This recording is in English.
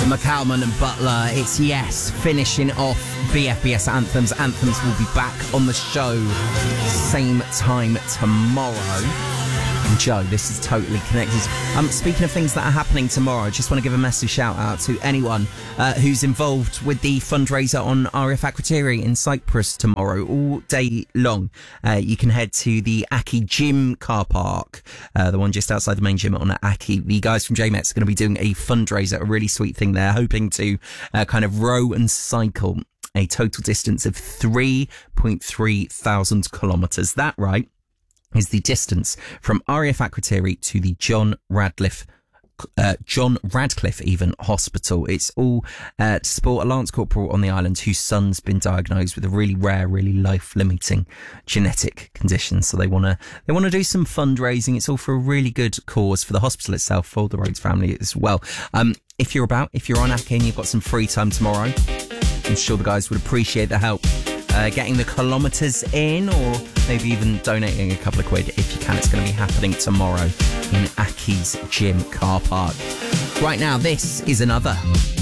McCalman and Butler. It's Yes, finishing off BFBS Anthems. Anthems will be back on the show same time tomorrow. And Joe, this is Totally Connected. Speaking of things that are happening tomorrow, I just want to give a massive shout out to anyone who's involved with the fundraiser on RF Akrotiri in Cyprus tomorrow, all day long. You can head to the Aki Gym car park, the one just outside the main gym on Aki. The guys from JMET's are going to be doing a fundraiser, a really sweet thing there, hoping to kind of row and cycle a total distance of 3.3 thousand kilometres. That, right, is the distance from RAF Akrotiri to the John Radcliffe even hospital. It's all to support a Lance Corporal on the island whose son's been diagnosed with a really rare, really life-limiting genetic condition. So they want to do some fundraising. It's all for a really good cause for the hospital itself, for the Rhodes family as well. If you're on Aki and you've got some free time tomorrow, I'm sure the guys would appreciate the help. Getting the kilometres in, or maybe even donating a couple of quid if you can. It's going to be happening tomorrow in Aki's Gym car park. Right now, this is another